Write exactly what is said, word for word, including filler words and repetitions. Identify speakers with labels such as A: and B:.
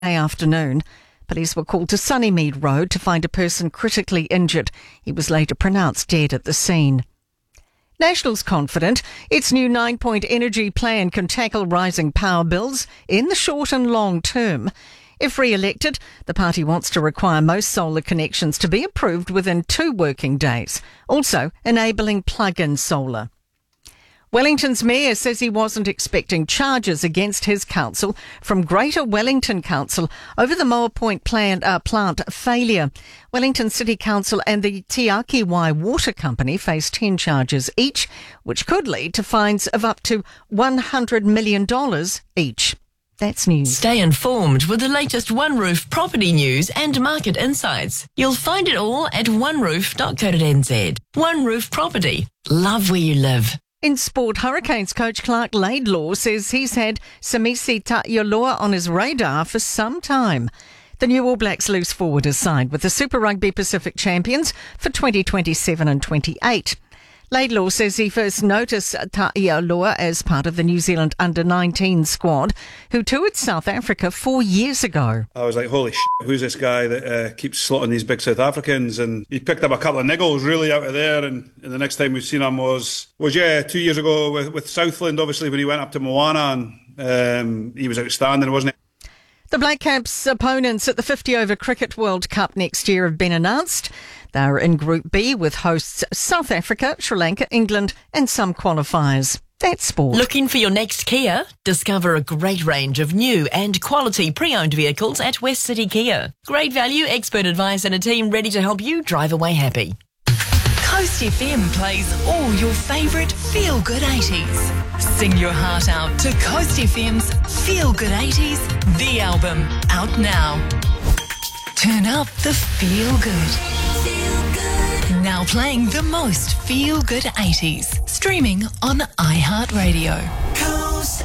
A: afternoon. Police were called to Sunnymead Road to find a person critically injured. He was later pronounced dead at the scene. National's confident its new nine-point energy plan can tackle rising power bills in the short and long term. If re-elected, the party wants to require most solar connections to be approved within two working days, also enabling plug-in solar. Wellington's mayor says he wasn't expecting charges against his council from Greater Wellington Council over the Moa Point plant, uh, plant failure. Wellington City Council and the Te Aki Wai Water Company face ten charges each, which could lead to fines of up to one hundred million dollars each. That's news.
B: Stay informed with the latest One Roof property news and market insights. You'll find it all at one roof dot co dot n z. One Roof Property. Love where you live.
A: In sport, Hurricanes coach Clark Laidlaw says he's had Samisi Ta'ioloa on his radar for some time. The new All Blacks loose forward is signed with the Super Rugby Pacific champions for twenty twenty-seven and twenty-eight. Laidlaw says he first noticed Ta'ioloa as part of the New Zealand under nineteen squad, who toured South Africa four years ago.
C: I was like, holy shit, who's this guy that uh, keeps slotting these big South Africans? And he picked up a couple of niggles really out of there, and, and the next time we've seen him was, was yeah, two years ago with, with Southland, obviously, when he went up to Moana, and um, he was outstanding, wasn't he?
A: The Black Caps' opponents at the fifty over Cricket World Cup next year have been announced. They're in Group B with hosts South Africa, Sri Lanka, England and some qualifiers. That's sport.
B: Looking for your next Kia? Discover a great range of new and quality pre-owned vehicles at West City Kia. Great value, expert advice and a team ready to help you drive away happy. Coast F M plays all your favourite feel-good eighties. Sing your heart out to Coast F M's Feel Good eighties, the album, out now. Turn up the feel good. Now playing the most feel-good eighties. Streaming on iHeartRadio.